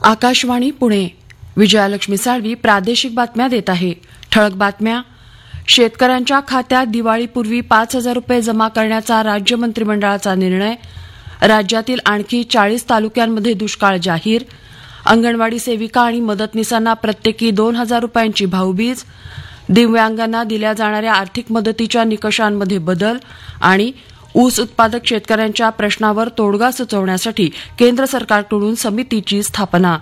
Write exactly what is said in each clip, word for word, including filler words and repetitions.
आकाशवाणी पुणे. विजयालक्ष्मी साळवी प्रादेशिक बातम्या देत आहे. ठळक बातम्या. शेतकऱ्यांच्या खात्यात दिवाळीपूर्वी पाच हजार रुपये जमा करण्याचा राज्य मंत्रिमंडळाचा निर्णय. राज्यातील आणखी चाळीस तालुक्यांमध्ये दुष्काळ जाहीर. अंगणवाडी सेविका आणि मदतनीसांना प्रत्येकी दोन हजार रुपयांची भाऊबीज. दिव्यांगांना दिल्या जाणाऱ्या आर्थिक मदतीच्या निकषांमध्ये बदल. आणि ऊस उत्पादक शेतकऱ्यांच्या प्रश्नावर तोडगा सुचवण्यासाठी केंद्र सरकारकडून समितीची स्थापना.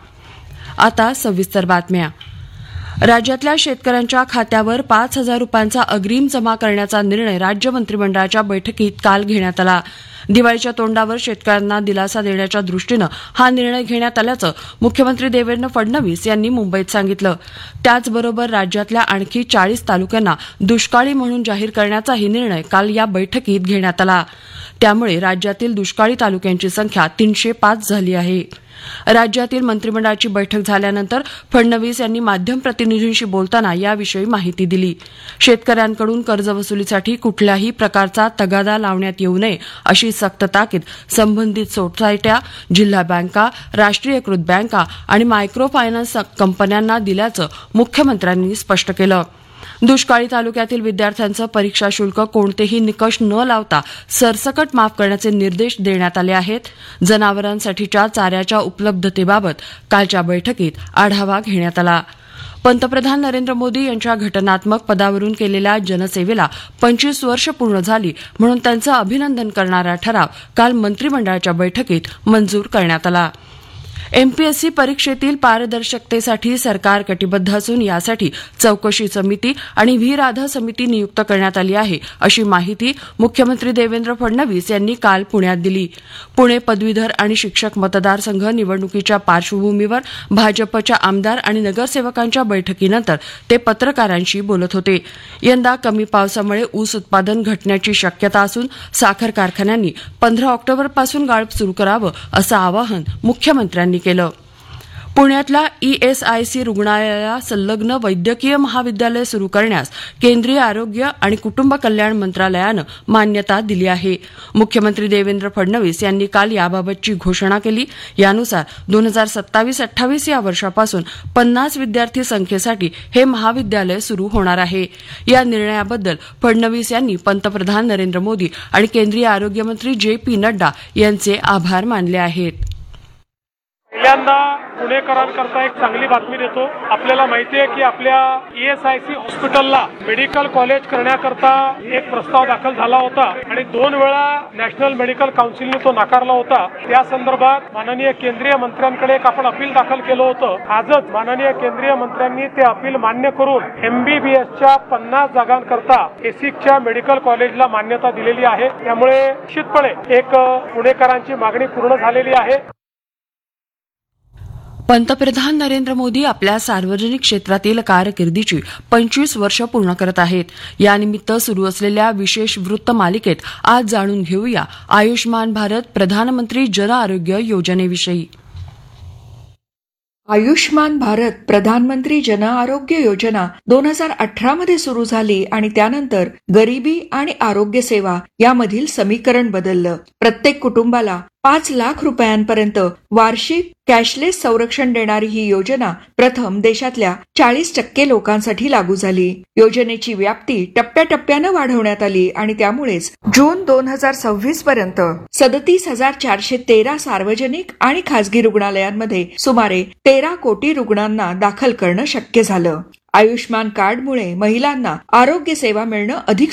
आता सविस्तर बातम्या. राज्यातल्या शेतकऱ्यांच्या खात्यावर पाच हजार रुपयांचा अग्रिम जमा करण्याचा निर्णय राज्य मंत्रिमंडळाच्या बैठकीत काल घेण्यात आला. दिवाळीच्या तोंडावर शेतकऱ्यांना दिलासा देण्याच्या दृष्टीनं हा निर्णय घेण्यात आल्याचं मुख्यमंत्री देवेंद्र फडणवीस यांनी मुंबईत सांगितलं. त्याचबरोबर राज्यातल्या आणखी चाळीस तालुक्यांना दुष्काळी म्हणून जाहीर करण्याचाही निर्णय काल या बैठकीत घेण्यात आला. त्यामुळे राज्यातील दुष्काळी तालुक्यांची संख्या तीनशे पाच झाली आहे. राज्यातील मंत्रिमंडळाची बैठक झाल्यानंतर फडणवीस यांनी माध्यम प्रतिनिधींशी बोलताना याविषयी माहिती दिली. शेतकऱ्यांकडून कर्जवसुलीसाठी कुठल्याही प्रकारचा तगादा लावण्यात येऊ नये अशी सक्त ताकीद संबंधित सोसायट्या, जिल्हा बँका, राष्ट्रीयकृत बँका आणि मायक्रो फायनान्स कंपन्यांना दिल्याचं मुख्यमंत्र्यांनी स्पष्ट केलं. दुष्काळी तालुक्यातील विद्यार्थ्यांचं परीक्षा शुल्क कोणतेही निकष न लावता सरसकट माफ करण्याचे निर्देश देण्यात आले आहेत. जनावरांसाठीच्या चाऱ्याच्या उपलब्धतेबाबत कालच्या बैठकीत आढावा घेण्यात आला. पंतप्रधान नरेंद्र मोदी यांच्या घटनात्मक पदावरून केलेल्या जनसेवेला पंचवीस वर्ष पूर्ण झाली म्हणून त्यांचं अभिनंदन करणारा ठराव काल मंत्रिमंडळाच्या बैठकीत मंजूर करण्यात आला. एमपीएससी परीक्षेतील पारदर्शकतेसाठी सरकार कटिबद्ध असून यासाठी चौकशी समिती आणि व्ही राधा समिती नियुक्त करण्यात आली आहे अशी माहिती मुख्यमंत्री देवेंद्र फडणवीस यांनी काल पुण्यात दिली. पुणे पदवीधर आणि शिक्षक मतदारसंघ निवडणुकीच्या पार्श्वभूमीवर भाजपच्या आमदार आणि नगरसेवकांच्या बैठकीनंतर ते पत्रकारांशी बोलत होते. यंदा कमी पावसामुळे ऊस उत्पादन घटण्याची शक्यता असून साखर कारखान्यांनी पंधरा ऑक्टोबरपासून गाळप सुरू करावं असं आवाहन मुख्यमंत्र्यांनी केलं. पुण्यातल्या ईएसआयसी रुग्णालयाला संलग्न वैद्यकीय महाविद्यालय सुरू करण्यास केंद्रीय आरोग्य आणि कुटुंब कल्याण मंत्रालयानं मान्यता दिली आहे. मुख्यमंत्री देवेंद्र फडणवीस यांनी काल याबाबतची घोषणा केली. यानुसार दोन हजार सत्तावीस अठ्ठावीस या वर्षापासून पन्नास विद्यार्थी संख्येसाठी हे महाविद्यालय सुरू होणार आहे. या निर्णयाबद्दल फडणवीस यांनी पंतप्रधान नरेंद्र मोदी आणि केंद्रीय आरोग्यमंत्री जे पी नड्डा यांचे आभार मानले आहेत. पहिल्यांदा पुणेकरांकरता एक चांगली बातमी देतो. आपल्याला माहिती आहे की आपल्या ईएसआयसी हॉस्पिटलला मेडिकल कॉलेज करण्याकरता एक प्रस्ताव दाखल झाला होता आणि दोन वेळा नॅशनल मेडिकल काउन्सिलने तो नाकारला होता. त्या संदर्भात माननीय केंद्रीय मंत्र्यांकडे एक आपण अपील दाखल केलं होतं. आजच माननीय केंद्रीय मंत्र्यांनी ते अपील मान्य करून एमबीबीएसच्या पन्नास जागांकरता एसिकच्या मेडिकल कॉलेजला मान्यता दिलेली आहे. त्यामुळे निश्चितपणे एक पुणेकरांची मागणी पूर्ण झालेली आहे. पंतप्रधान नरेंद्र मोदी आपल्या सार्वजनिक क्षेत्रातील कारकिर्दीची पंचवीस वर्ष पूर्ण करत आहेत. यानिमित्त सुरू असलेल्या विशेष वृत्त मालिकेत आज जाणून घेऊया आयुष्मान भारत प्रधानमंत्री जन आरोग्य योजनेविषयी. आयुष्मान भारत प्रधानमंत्री जन आरोग्य योजना दोन हजार अठरा मध्ये सुरू झाली आणि त्यानंतर गरिबी आणि आरोग्य सेवा यामधील समीकरण बदललं. प्रत्येक कुटुंबाला पाच लाख रुपयांपर्यंत वार्षिक कॅशलेस संरक्षण देणारी ही योजना प्रथम देशातल्या चाळीस टक्के लोकांसाठी लागू झाली. योजनेची व्याप्ती टप्प्याटप्प्यानं वाढवण्यात आली आणि त्यामुळेच जून दोन हजार सव्वीस पर्यंत सदतीस हजार चारशे तेरा सार्वजनिक आणि खासगी रुग्णालयांमध्ये सुमारे तेरा कोटी रुग्णांना दाखल करणं शक्य झालं. आयुष्मान कार्डमुळे महिलांना आरोग्य सेवा मिळणं अधिक